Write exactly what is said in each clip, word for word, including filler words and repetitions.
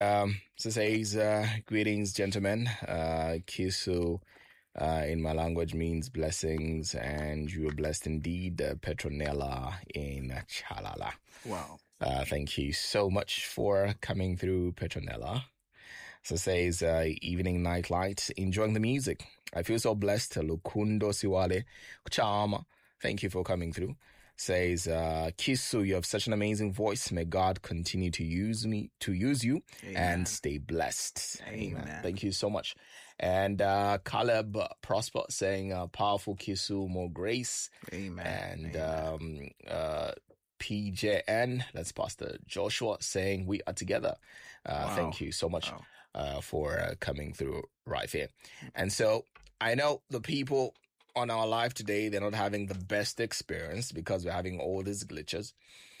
Um, so says, uh, greetings, gentlemen. Uh, Kisu, uh, in my language means blessings, and you are blessed indeed. Uh, Petronella in Chalala. Wow. Uh, thank you so much for coming through, Petronella. So says, uh, evening nightlight, enjoying the music. I feel so blessed. Lukundo Siwale, Chama. Thank you for coming through. Says, uh, Kisu, you have such an amazing voice. May God continue to use me, to use you Amen. and stay blessed. Amen. Amen. Thank you so much. And, uh, Caleb Prosper saying, uh, powerful Kisu, more grace. Amen. And, Amen. um, uh, P J N, that's Pastor Joshua saying we are together. Uh, Wow. Thank you so much, Wow. uh, for uh, coming through right here. And so I know the people on our live today, they're not having the best experience because we're having all these glitches.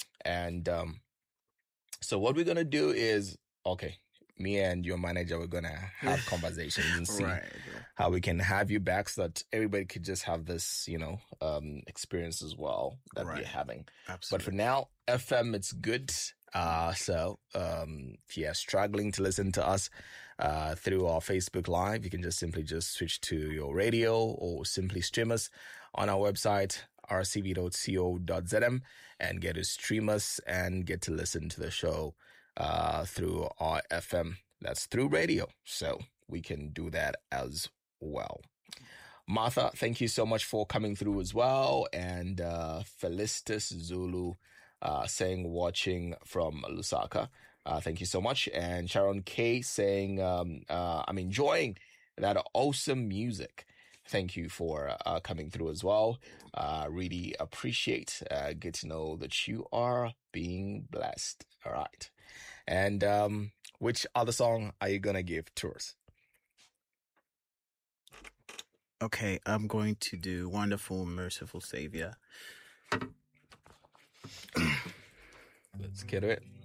And um, so what we're going to do is, okay, me and your manager, we're going to have conversations and see Right. how we can have you back so that everybody could just have this, you know, um, experience as well that Right. we're having. Absolutely. But for now, F M, it's good. Uh, so, um, if you're struggling to listen to us, uh, through our Facebook Live, you can just simply just switch to your radio or simply stream us on our website, r c v dot co dot z m, and get to stream us and get to listen to the show, uh, through our F M. That's through radio. So we can do that as well. Martha, thank you so much for coming through as well. And, uh, Felistus Zulu, uh, saying watching from Lusaka. Uh, thank you so much. And Sharon K saying, um, uh, I'm enjoying that awesome music. Thank you for uh, coming through as well. Uh, really appreciate, uh, get to know that you are being blessed. All right. And, um, which other song are you going to give to us? Okay, I'm going to do Wonderful, Merciful Savior. Let's get it.